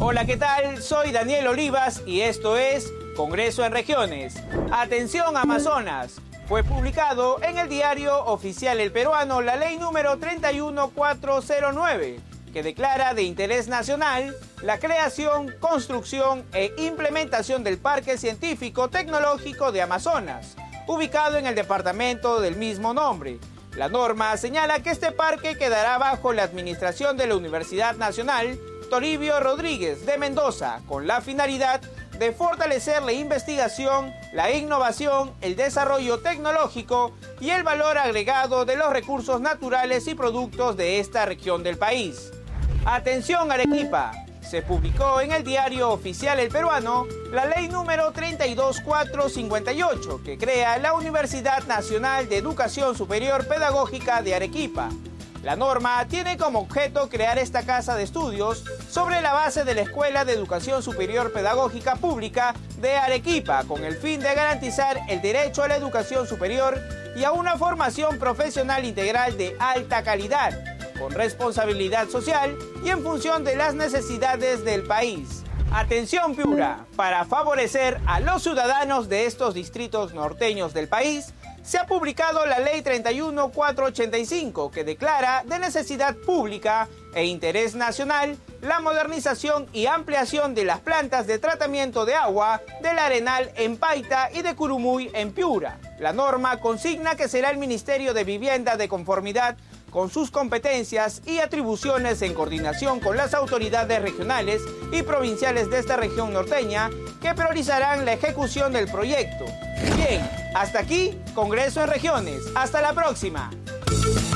Hola, ¿qué tal? Soy Daniel Olivas y esto es Congreso en Regiones. Atención, Amazonas. Fue publicado en el diario oficial El Peruano la ley número 31409, que declara de interés nacional la creación, construcción e implementación del Parque Científico Tecnológico de Amazonas, ubicado en el departamento del mismo nombre. La norma señala que este parque quedará bajo la administración de la Universidad Nacional Toribio Rodríguez de Mendoza, con la finalidad de fortalecer la investigación, la innovación, el desarrollo tecnológico y el valor agregado de los recursos naturales y productos de esta región del país. Atención, Arequipa. Se publicó en el diario oficial El Peruano la ley número 32458, que crea la Universidad Nacional de Educación Superior Pedagógica de Arequipa. La norma tiene como objeto crear esta casa de estudios sobre la base de la Escuela de Educación Superior Pedagógica Pública de Arequipa, con el fin de garantizar el derecho a la educación superior y a una formación profesional integral de alta calidad, con responsabilidad social y en función de las necesidades del país. Atención, Piura, para favorecer a los ciudadanos de estos distritos norteños del país, se ha publicado la Ley 31485, que declara de necesidad pública e interés nacional la modernización y ampliación de las plantas de tratamiento de agua del Arenal en Paita y de Curumuy en Piura. La norma consigna que será el Ministerio de Vivienda, de conformidad con sus competencias y atribuciones en coordinación con las autoridades regionales y provinciales de esta región norteña, que priorizarán la ejecución del proyecto. Bien, hasta aquí, Congreso en Regiones. Hasta la próxima.